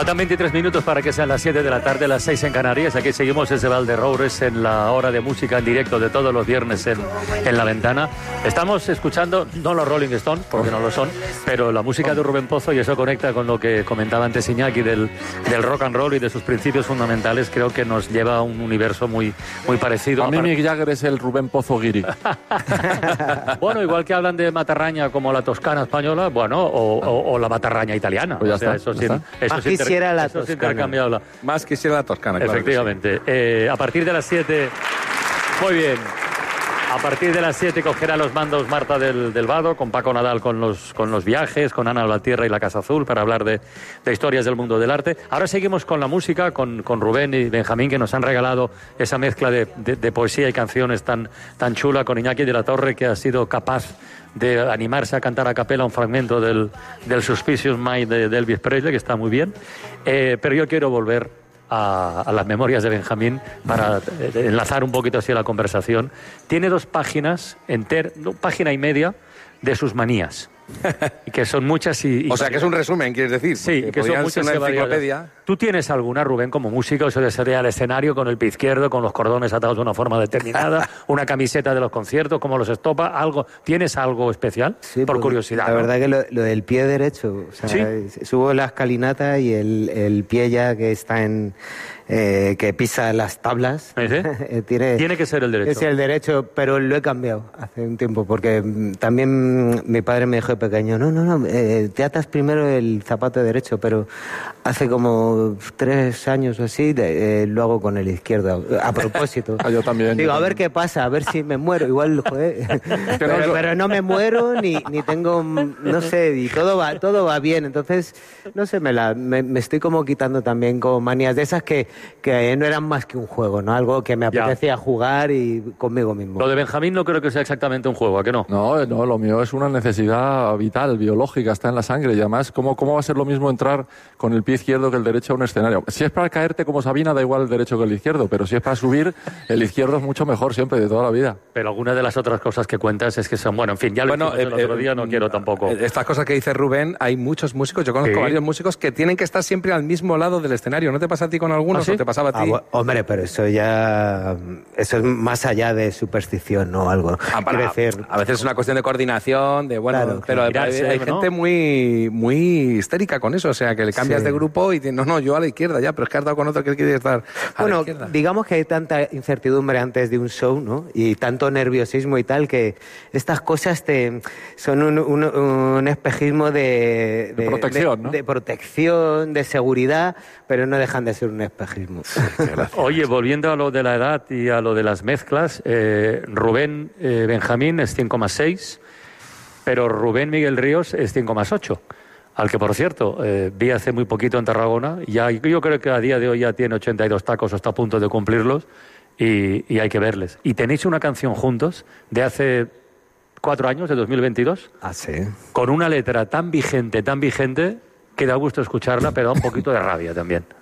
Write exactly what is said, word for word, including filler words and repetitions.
Faltan veintitrés minutos para que sean las siete de la tarde, las seis en Canarias. Aquí seguimos desde Valderoures en la hora de música en directo de todos los viernes en, en La Ventana. Estamos escuchando, no los Rolling Stones, porque no lo son, pero la música de Rubén Pozo, y eso conecta con lo que comentaba antes Iñaki del, del rock and roll y de sus principios fundamentales. Creo que nos lleva a un universo muy, muy parecido. A mí Mick Jagger es el Rubén Pozo Guiri. Bueno, igual que hablan de matarraña como la toscana española, bueno, o, o, o la matarraña italiana. Pues ya o sea, está, eso ya sí, está. eso Más sí inter- quisiera la eso es toscana. intercambiable. Más quisiera la toscana, claro. Efectivamente. Eh, a partir de las siete... Muy bien. A partir de las siete cogerá los mandos Marta del, del Vado, con Paco Nadal con los, con los viajes, con Ana Valtierra y la Casa Azul, para hablar de, de historias del mundo del arte. Ahora seguimos con la música, con, con Rubén y Benjamín, que nos han regalado esa mezcla de, de, de poesía y canciones tan, tan chula, con Iñaki de la Torre, que ha sido capaz de animarse a cantar a capela un fragmento del, del Suspicious Mind de, de Elvis Presley, que está muy bien. Eh, pero yo quiero volver a, a las memorias de Benjamín para eh, enlazar un poquito así la conversación. Tiene dos páginas, enter, no, página y media, de sus manías. Y que son muchas y... y o sea, que es un resumen, quieres decir. Sí, que son muchas una y variadas. enciclopedia. ¿Tú tienes alguna, Rubén, como músico? Eso de salir al escenario con el pie izquierdo, con los cordones atados de una forma determinada, una camiseta de los conciertos, como los estopa, algo. ¿Tienes algo especial? Sí, por pues, curiosidad. La ¿no? verdad que lo, lo del pie derecho, o sea, ¿Sí? subo la escalinata y el, el pie ya que está en... Eh, que pisa las tablas. ¿Eh? tiene, Tiene que ser el derecho. Es el derecho, pero lo he cambiado hace un tiempo, porque mm, también mm, mi padre me dijo de pequeño, no, no, no, eh, te atas primero el zapato derecho, pero hace como tres años o así de, eh, lo hago con el izquierdo, a propósito. Ah, yo también. Digo, yo a ver también. qué pasa, a ver si me muero. Igual, joder. pero, no, yo- pero no me muero ni, ni tengo, mm, no sé, y todo va, todo va bien. Entonces, no sé, me, la, me, me estoy como quitando también como manías de esas que, que no eran más que un juego, ¿no? Algo que me Ya. apetecía jugar y conmigo mismo. Lo de Benjamín no creo que sea exactamente un juego, ¿a que no? No, no, lo mío es una necesidad vital, biológica, está en la sangre. Y además, ¿cómo, ¿cómo va a ser lo mismo entrar con el pie izquierdo que el derecho a un escenario? Si es para caerte como Sabina, da igual el derecho que el izquierdo, pero si es para subir, el izquierdo es mucho mejor siempre, de toda la vida. Pero algunas de las otras cosas que cuentas es que son... Bueno, en fin, ya lo Bueno, hicimos el eh, otro día, no eh, quiero tampoco... eh, Estas cosas que dice Rubén, hay muchos músicos, yo conozco Sí. varios músicos que tienen que estar siempre al mismo lado del escenario. ¿No te pasa a ti con algunos ¿Ah, sí? o te pasaba a Ah, ti? bu- hombre, pero eso ya... Eso es más allá de superstición, ¿no? Algo. Ah, para- Quiero decir... a veces es una cuestión de coordinación, de bueno, Claro, pero claro. hay, hay Mirarse, ¿no? gente muy muy histérica con eso, o sea, que le cambias Sí. de grupo y dices, no, no, yo a la izquierda ya, pero es que has dado con otro que quiere estar a la Bueno, izquierda. digamos que hay tanta incertidumbre antes de un show, ¿no? Y tanto nerviosismo y tal, que estas cosas te son un, un- un espejismo de, De protección, de- ¿no? de protección, de seguridad, pero no dejan de ser un espejismo. Oye, volviendo a lo de la edad y a lo de las mezclas, eh, Rubén eh, Benjamín es cinco más seis, pero Rubén Miguel Ríos es cinco más ocho. Al que, por cierto, eh, vi hace muy poquito en Tarragona. Ya, yo creo que a día de hoy ya tiene ochenta y dos tacos o está a punto de cumplirlos y, y hay que verles. Y tenéis una canción juntos de hace cuatro años, de dos mil veintidós, Ah, sí. con una letra tan vigente, tan vigente, que da gusto escucharla, pero da un poquito de rabia también.